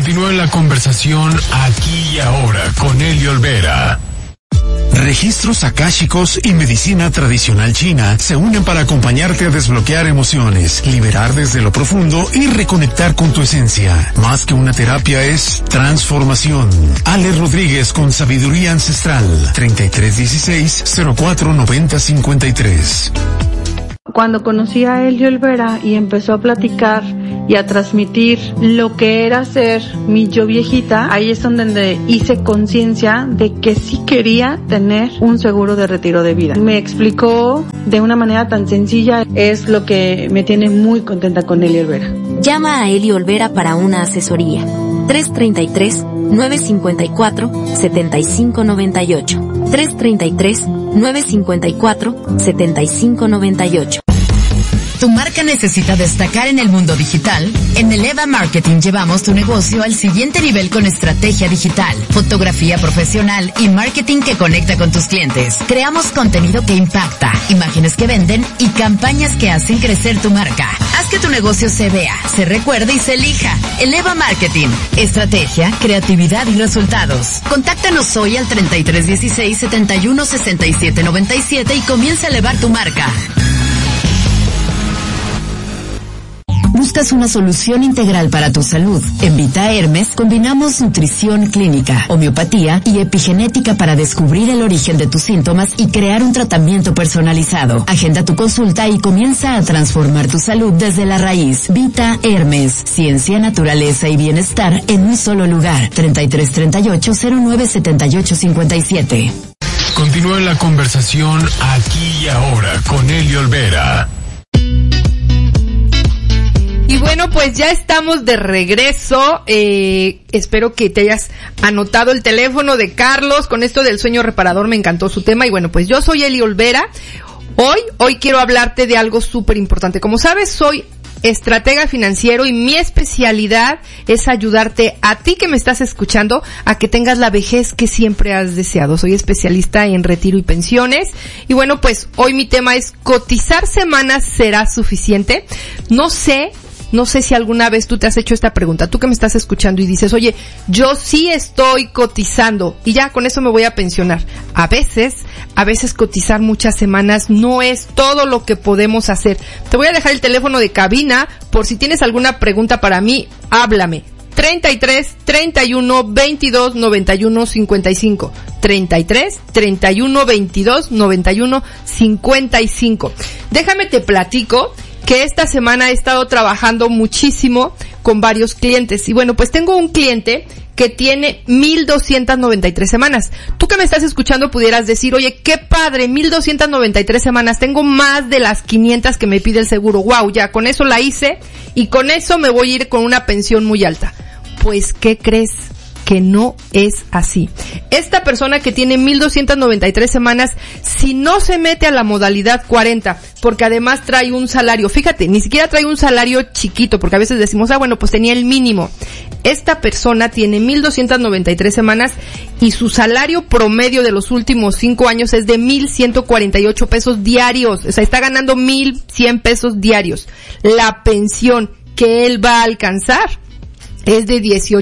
Continúa la conversación aquí y ahora con Elio Olvera. Registros akáshicos y medicina tradicional china se unen para acompañarte a desbloquear emociones, liberar desde lo profundo y reconectar con tu esencia. Más que una terapia es transformación. Ale Rodríguez con sabiduría ancestral. 3316-049053. Cuando conocí a Elio Olvera y empezó a platicar y a transmitir lo que era ser mi yo viejita, ahí es donde hice conciencia de que sí quería tener un seguro de retiro de vida. Me explicó de una manera tan sencilla, es lo que me tiene muy contenta con Elio Olvera. Llama a Elio Olvera para una asesoría. 333-954-7598. 333-954-7598. ¿Tu marca necesita destacar en el mundo digital? En Eleva Marketing llevamos tu negocio al siguiente nivel con estrategia digital, fotografía profesional y marketing que conecta con tus clientes. Creamos contenido que impacta, imágenes que venden y campañas que hacen crecer tu marca. Haz que tu negocio se vea, se recuerde y se elija. Eleva Marketing. Estrategia, creatividad y resultados. Contáctanos hoy al 3316-716797 y comienza a elevar tu marca. ¿Buscas una solución integral para tu salud? En Vita Hermes combinamos nutrición clínica, homeopatía y epigenética para descubrir el origen de tus síntomas y crear un tratamiento personalizado. Agenda tu consulta y comienza a transformar tu salud desde la raíz. Vita Hermes, ciencia, naturaleza y bienestar en un solo lugar. 3338-097857. Continúa la conversación aquí y ahora con Elio Olvera. Y bueno, pues ya estamos de regreso. Espero que te hayas anotado el teléfono de Carlos con esto del sueño reparador. Me encantó su tema. Y bueno, pues yo soy Elio Olvera. Hoy quiero hablarte de algo súper importante. Como sabes, soy estratega financiero y mi especialidad es ayudarte a ti que me estás escuchando a que tengas la vejez que siempre has deseado. Soy especialista en retiro y pensiones y bueno, pues hoy mi tema es ¿cotizar semanas será suficiente? No sé si alguna vez tú te has hecho esta pregunta, tú que me estás escuchando y dices, oye, yo sí estoy cotizando y ya con eso me voy a pensionar. A veces cotizar muchas semanas no es todo lo que podemos hacer. Te voy a dejar el teléfono de cabina por si tienes alguna pregunta para mí, háblame. 33 31 22 91 55. 33 31 22 91 55. Déjame te platico que esta semana he estado trabajando muchísimo con varios clientes. Y bueno, pues tengo un cliente que tiene 1,293 semanas. Tú que me estás escuchando pudieras decir, oye, qué padre, 1,293 semanas. Tengo más de las 500 que me pide el seguro. Wow, ya con eso la hice y con eso me voy a ir con una pensión muy alta. Pues, ¿qué crees? Que no es así. Esta persona que tiene 1,293 semanas, si no se mete a la modalidad 40, porque además trae un salario, fíjate, ni siquiera trae un salario chiquito, porque a veces decimos, bueno, pues tenía el mínimo. Esta persona tiene 1,293 semanas y su salario promedio de los últimos 5 años es de 1,148 pesos diarios. O sea, está ganando 1,100 pesos diarios. La pensión que él va a alcanzar es de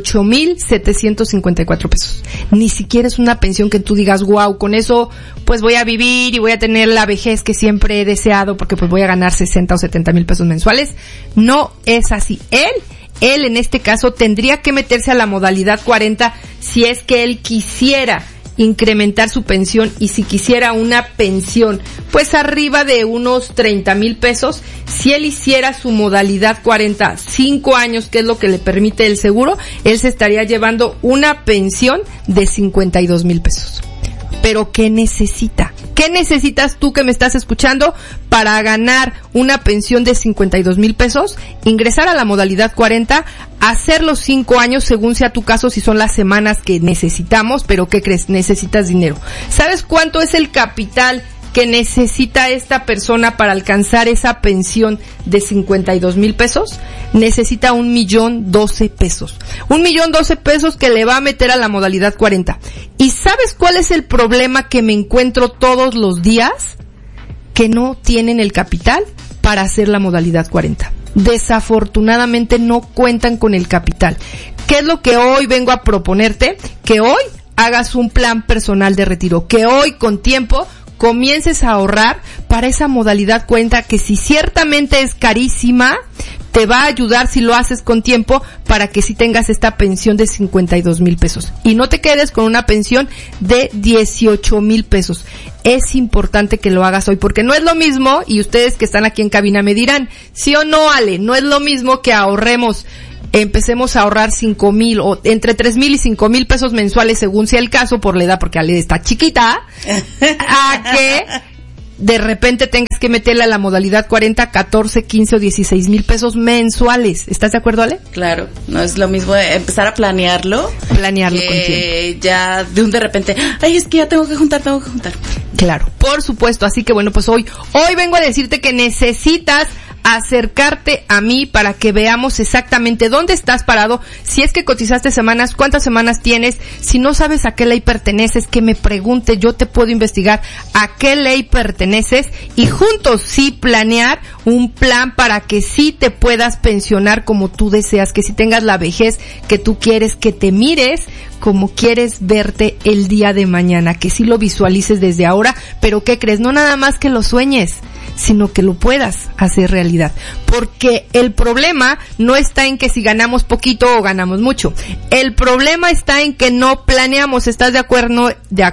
18,754 pesos. Ni siquiera es una pensión que tú digas, wow, con eso pues voy a vivir y voy a tener la vejez que siempre he deseado porque pues voy a ganar 60 o 70 mil pesos mensuales. No es así. Él en este caso tendría que meterse a la modalidad 40 si es que él quisiera incrementar su pensión y si quisiera una pensión pues arriba de unos 30,000 pesos, si él hiciera su modalidad 40, 5 años, que es lo que le permite el seguro, él se estaría llevando una pensión de 52,000 pesos. Pero ¿qué necesita? ¿Qué necesitas tú que me estás escuchando para ganar una pensión de 52,000 pesos? Ingresar a la modalidad 40, hacer los 5 años según sea tu caso, si son las semanas que necesitamos, pero ¿qué crees? Necesitas dinero. ¿Sabes cuánto es el capital que necesita esta persona para alcanzar esa pensión de 52,000 pesos? Necesita 1,012,000 pesos. 1,012,000 pesos que le va a meter a la modalidad 40. ¿Y sabes cuál es el problema que me encuentro todos los días? Que no tienen el capital para hacer la modalidad 40. Desafortunadamente no cuentan con el capital. ¿Qué es lo que hoy vengo a proponerte? Que hoy hagas un plan personal de retiro, que hoy con tiempo comiences a ahorrar para esa modalidad cuenta que si ciertamente es carísima, te va a ayudar si lo haces con tiempo para que sí tengas esta pensión de 52,000 pesos. Y no te quedes con una pensión de 18,000 pesos. Es importante que lo hagas hoy porque no es lo mismo, y ustedes que están aquí en cabina me dirán, ¿sí o no, Ale? No es lo mismo que empecemos a ahorrar 5,000 o entre 3,000 y 5,000 pesos mensuales según sea el caso por la edad, porque Ale está chiquita, a que de repente tengas que meterle a la modalidad 40, 14, 15 o 16,000 pesos mensuales. ¿Estás de acuerdo, Ale? Claro, no es lo mismo empezar a planearlo con tiempo. Ya de repente, ay, es que ya tengo que juntar. Claro, por supuesto. Así que bueno, pues hoy vengo a decirte que necesitas acercarte a mí para que veamos exactamente dónde estás parado. Si es que cotizaste semanas, cuántas semanas tienes. Si no sabes a qué ley perteneces, que me pregunte, yo te puedo investigar a qué ley perteneces y juntos sí planear un plan para que sí te puedas pensionar como tú deseas, que sí tengas la vejez que tú quieres, que te mires como quieres verte el día de mañana, que sí lo visualices desde ahora, pero ¿qué crees? No nada más que lo sueñes, sino que lo puedas hacer realidad. Porque el problema no está en que si ganamos poquito o ganamos mucho. El problema está en que no planeamos. ¿Estás de acuerdo?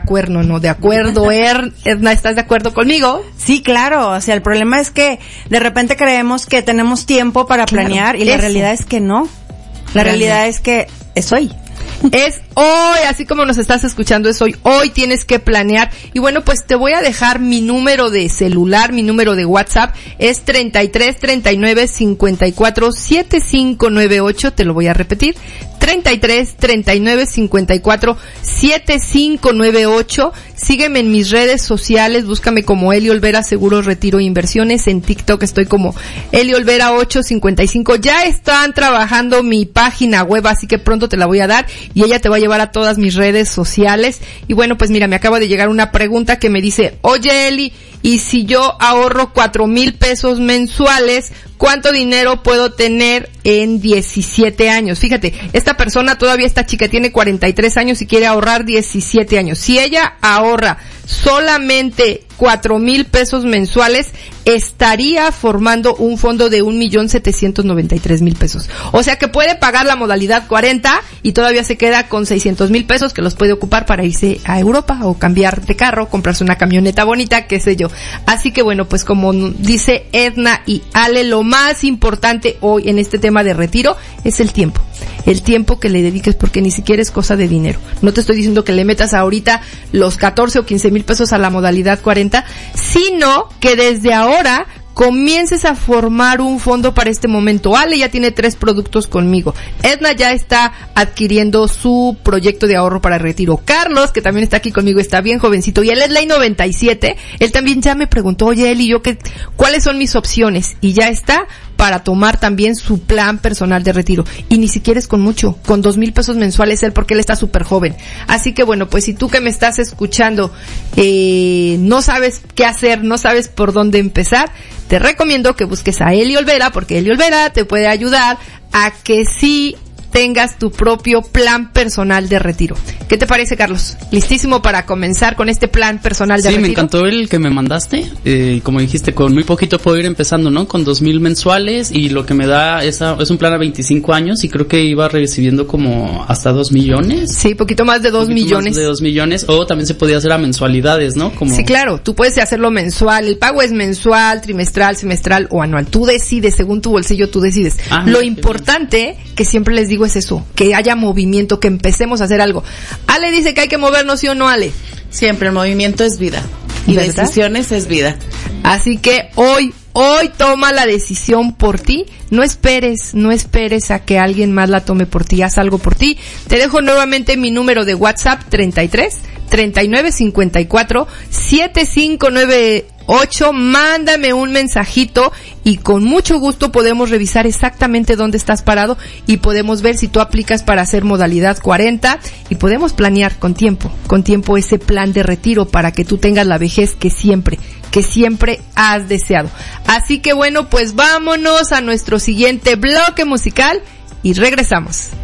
Edna, ¿estás de acuerdo conmigo? Sí, claro. O sea, el problema es que de repente creemos que tenemos tiempo para planear y la realidad es que no. La realidad es que es hoy. Es hoy, así como nos estás escuchando, es hoy. Hoy tienes que planear. Y bueno, pues te voy a dejar mi número de celular, mi número de WhatsApp. Es 33 39 54 7598. Te lo voy a repetir. 33 39 54 7598. Sígueme en mis redes sociales, búscame como Eli Olvera Seguros, Retiro e Inversiones. En TikTok estoy como Eli Olvera 855. Ya están trabajando mi página web, así que pronto te la voy a dar y ella te va a llevar a todas mis redes sociales. Y bueno, pues mira, me acaba de llegar una pregunta que me dice, oye Eli, y si yo ahorro 4,000 pesos mensuales, ¿cuánto dinero puedo tener en 17 años? Fíjate, esta persona todavía está chica, tiene 43 años y quiere ahorrar 17 años. Si ella ahorra solamente 4,000 pesos mensuales, estaría formando un fondo de 1,793,000 pesos. O sea que puede pagar la modalidad 40 y todavía se queda con 600,000 pesos que los puede ocupar para irse a Europa o cambiar de carro, comprarse una camioneta bonita, qué sé yo. Así que bueno, pues como dice Edna y Ale, lo más importante hoy en este tema de retiro es el tiempo. El tiempo que le dediques, porque ni siquiera es cosa de dinero. No te estoy diciendo que le metas ahorita los 14 o 15,000 pesos a la modalidad 40, sino que desde ahora comiences a formar un fondo para este momento. Ale ya tiene 3 productos conmigo. Edna ya está adquiriendo su proyecto de ahorro para retiro. Carlos, que también está aquí conmigo, está bien jovencito y él es ley 97. Él también ya me preguntó, oye Eli, yo ¿cuáles son mis opciones? Y ya está para tomar también su plan personal de retiro. Y ni siquiera es con mucho, con 2,000 pesos mensuales él, porque él está súper joven. Así que bueno, pues si tú que me estás escuchando, no sabes qué hacer, no sabes por dónde empezar, te recomiendo que busques a Eli Olvera, porque Eli Olvera te puede ayudar a que sí tengas tu propio plan personal de retiro. ¿Qué te parece, Carlos? ¿Listísimo para comenzar con este plan personal de retiro? Sí, me encantó el que me mandaste. Como dijiste, con muy poquito puedo ir empezando, ¿no? Con 2,000 mensuales y lo que me da es un plan a 25 años y creo que iba recibiendo como hasta 2 millones. Sí, poquito más de 2 millones. Más de 2 millones. O también se podía hacer a mensualidades, ¿no? Como... Sí, claro. Tú puedes hacerlo mensual. El pago es mensual, trimestral, semestral o anual. Tú decides, según tu bolsillo, tú decides. Lo importante que siempre les digo es eso, que haya movimiento, que empecemos a hacer algo. Ale dice que hay que movernos, ¿sí o no, Ale? Siempre el movimiento es vida. Y ¿verdad? Decisiones es vida. Así que hoy toma la decisión por ti. No esperes a que alguien más la tome por ti. Haz algo por ti. Te dejo nuevamente mi número de WhatsApp, 33 39 54 7598. Mándame un mensajito y con mucho gusto podemos revisar exactamente dónde estás parado y podemos ver si tú aplicas para hacer modalidad 40 y podemos planear con tiempo ese plan de retiro para que tú tengas la vejez que siempre has deseado. Así que bueno, pues vámonos a nuestro siguiente bloque musical y regresamos.